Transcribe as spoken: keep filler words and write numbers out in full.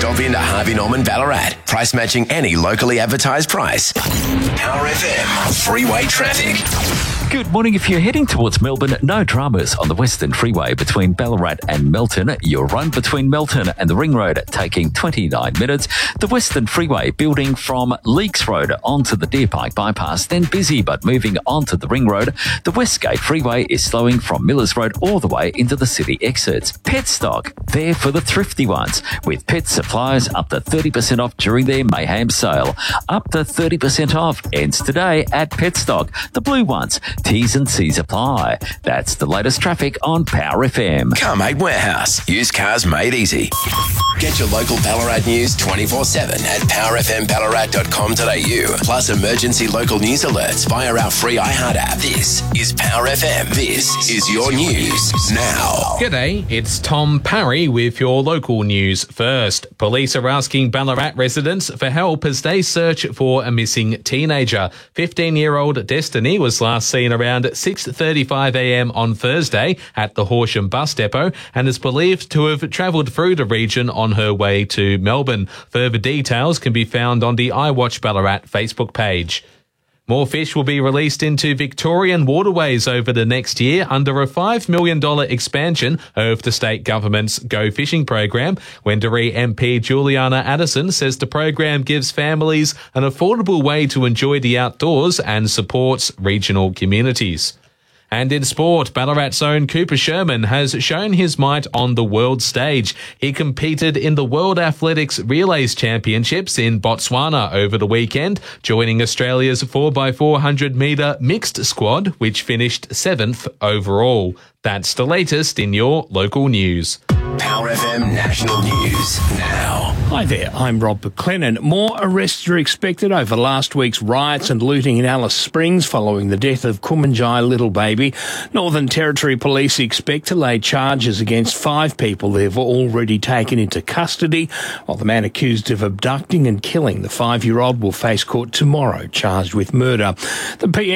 Stop into Harvey Norman Ballarat. Price matching any locally advertised price. Power F M Freeway Traffic. Good morning. If you're heading towards Melbourne, no dramas on the Western Freeway between Ballarat and Melton. Your run between Melton and the Ring Road taking twenty-nine minutes. The Western Freeway building from Leaks Road onto the Deer Park bypass, then busy but moving onto the Ring Road. The Westgate Freeway is slowing from Millers Road all the way into the city exits. Petstock, there for the thrifty ones, with pet supplies up to thirty percent off during their Mayhem sale. Up to thirty percent off ends today at Petstock. The blue ones. T's and C's apply. That's the latest traffic on Power F M. Carmade Warehouse. Used cars made easy. Get your local Ballarat news twenty-four seven at power f m ballarat dot com dot a u. Plus emergency local news alerts via our free iHeart app. This is Power F M. This is your news now. G'day, it's Tom Parry with your local news first. Police are asking Ballarat residents for help as they search for a missing teenager. fifteen-year-old Destiny was last seen around six thirty-five a m on Thursday at the Horsham bus depot and is believed to have travelled through the region on her way to Melbourne. Further details can be found on the iWatch Ballarat Facebook page. More fish will be released into Victorian waterways over the next year under a five million dollars expansion of the state government's Go Fishing program. Wendouree M P Juliana Addison says the program gives families an affordable way to enjoy the outdoors and supports regional communities. And in sport, Ballarat's own Cooper Sherman has shown his might on the world stage. He competed in the World Athletics Relays Championships in Botswana over the weekend, joining Australia's four by four hundred metre mixed squad, which finished seventh overall. That's the latest in your local news. Power F M National News now. Hi there, I'm Rob McLennan. More arrests are expected over last week's riots and looting in Alice Springs following the death of Kumanjai Little Baby. Northern Territory Police expect to lay charges against five people they've already taken into custody, while the man accused of abducting and killing the five-year-old will face court tomorrow, charged with murder. The P M